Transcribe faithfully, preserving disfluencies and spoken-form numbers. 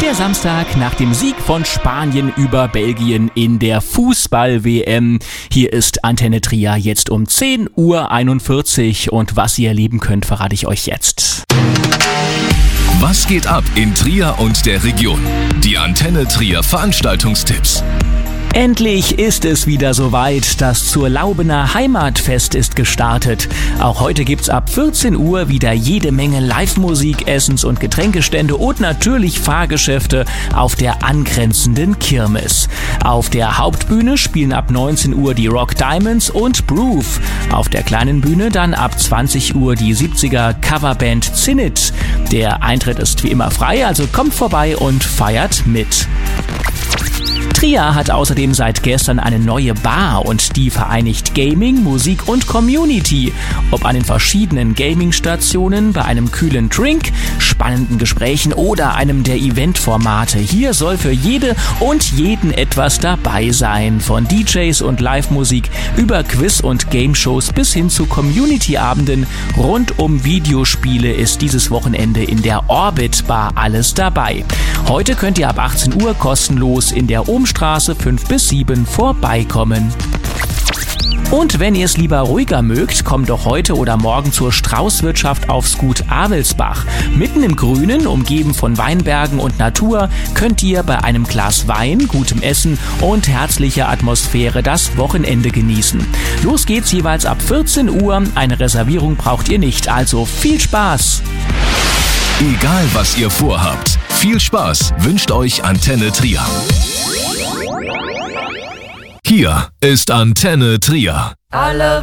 Der Samstag nach dem Sieg von Spanien über Belgien in der Fußball-W M. Hier ist Antenne Trier jetzt um zehn Uhr einundvierzig und was ihr erleben könnt, verrate ich euch jetzt. Was geht ab in Trier und der Region? Die Antenne Trier Veranstaltungstipps. Endlich ist es wieder soweit. Das zur Laubener Heimatfest ist gestartet. Auch heute gibt's ab vierzehn Uhr wieder jede Menge Live-Musik, Essens- und Getränkestände und natürlich Fahrgeschäfte auf der angrenzenden Kirmes. Auf der Hauptbühne spielen ab neunzehn Uhr die Rock Diamonds und Groove. Auf der kleinen Bühne dann ab zwanzig Uhr die siebziger Coverband Zinit. Der Eintritt ist wie immer frei, also kommt vorbei und feiert mit. Trier hat außerdem seit gestern eine neue Bar und die vereinigt Gaming, Musik und Community. Ob an den verschiedenen Gaming-Stationen, bei einem kühlen Drink, spannenden Gesprächen oder einem der Eventformate. Hier soll für jede und jeden etwas dabei sein. Von D Js und Live-Musik über Quiz- und Game-Shows bis hin zu Community-Abenden rund um Videospiele ist dieses Wochenende in der Orbit Bar alles dabei. Heute könnt ihr ab achtzehn Uhr kostenlos in der Ohmstraße fünf bis sieben vorbeikommen. Und wenn ihr es lieber ruhiger mögt, kommt doch heute oder morgen zur Straußwirtschaft aufs Gut Avelsbach. Mitten im Grünen, umgeben von Weinbergen und Natur, könnt ihr bei einem Glas Wein, gutem Essen und herzlicher Atmosphäre das Wochenende genießen. Los geht's jeweils ab vierzehn Uhr. Eine Reservierung braucht ihr nicht, also viel Spaß! Egal was ihr vorhabt, viel Spaß wünscht euch Antenne Trier. Hier ist Antenne Trier. Alle